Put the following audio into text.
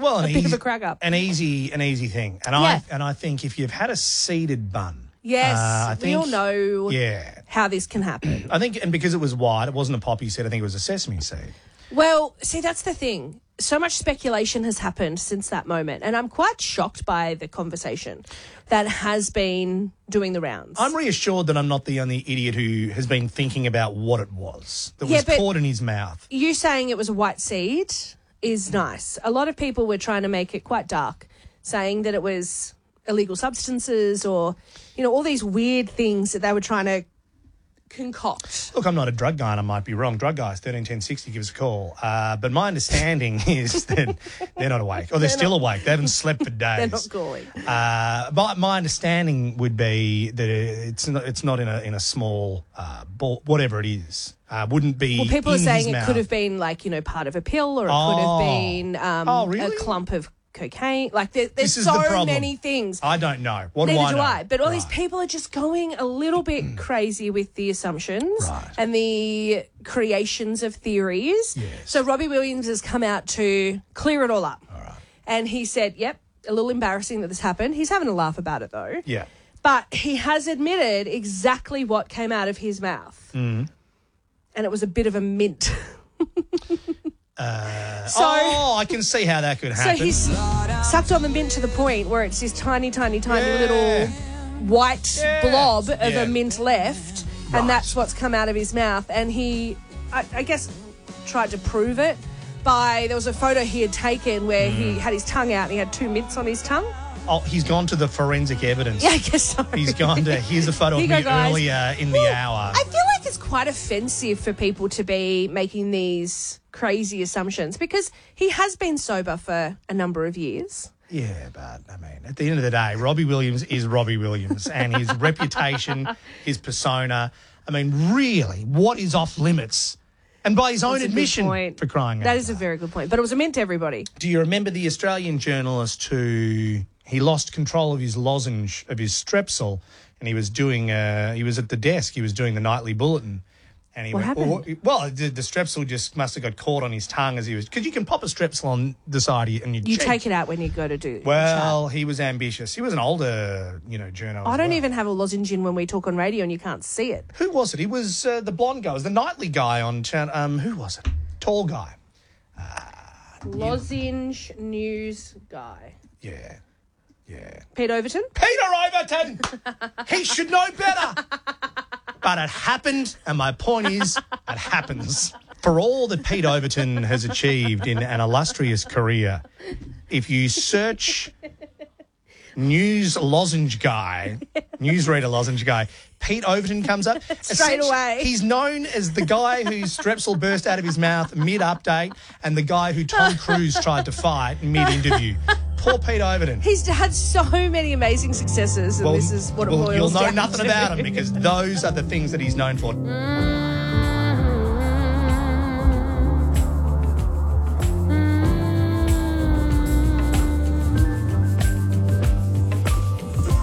Well, a bit of a crack up. An easy thing. And I think if you've had a seeded bun, yes, we all know how this can happen. I think, and because it was white, it wasn't a poppy seed. I think it was a sesame seed. Well, see, that's the thing. So much speculation has happened since that moment, and I'm quite shocked by the conversation that has been doing the rounds. I'm reassured that I'm not the only idiot who has been thinking about what it was that was caught in his mouth. You saying it was a white seed is nice. A lot of people were trying to make it quite dark, saying that it was illegal substances or, all these weird things that they were trying to concoct. Look, I'm not a drug guy and I might be wrong. Drug guys, 131060, give us a call. But my understanding is that they're not awake. Or they're still awake. They haven't slept for days. They're not calling. But my understanding would be that it's not in a small ball, whatever it is. Wouldn't be. Well, people are saying it mouth. Could have been part of a pill, or it could have been really? a clump of cocaine. There's so many things. I don't know. What Neither do I know? do I. But all these people are just going a little bit crazy with the assumptions and the creations of theories. Yes. So Robbie Williams has come out to clear it all up. All right. And he said, yep, a little embarrassing that this happened. He's having a laugh about it, though. Yeah. But he has admitted exactly what came out of his mouth. Mm. And it was a bit of a mint. I can see how that could happen. So he's sucked on the mint to the point where it's this tiny, tiny, tiny little white blob of a mint left, and that's what's come out of his mouth. And he, I guess, tried to prove it by, there was a photo he had taken where he had his tongue out and he had 2 mints on his tongue. Oh, he's gone to the forensic evidence. Yeah, I guess so. He's gone to, here's a photo of me earlier in the hour. I feel like it's quite offensive for people to be making these crazy assumptions because he has been sober for a number of years. Yeah, but, I mean, at the end of the day, Robbie Williams is Robbie Williams and his reputation, his persona. I mean, really, what is off limits? And by his own admission, for crying out loud. That is a very good point. But it was a mint to everybody. Do you remember the Australian journalist who... He lost control of his lozenge, of his Strepsil, and he was doing. He was at the desk. He was doing the nightly bulletin, and he what happened? Well, the Strepsil just must have got caught on his tongue as he was, because you can pop a Strepsil on the side of you and you take it out when you go to do. Well, he was ambitious. He was an older, journalist. I don't even have a lozenge in when we talk on radio, and you can't see it. Who was it? He was the blonde guy. It was the nightly guy on channel. Who was it? Tall guy. Lozenge news guy. Yeah. Yeah. Pete Overton? Peter Overton! He should know better. But it happened, and my point is, it happens. For all that Pete Overton has achieved in an illustrious career, if you search newsreader lozenge guy, Pete Overton comes up. Straight away. He's known as the guy whose Strepsil burst out of his mouth mid-update and the guy who Tom Cruise tried to fight mid-interview. Poor Pete Overton. He's had so many amazing successes, and this is what it boils down to. You'll know nothing about him because those are the things that he's known for.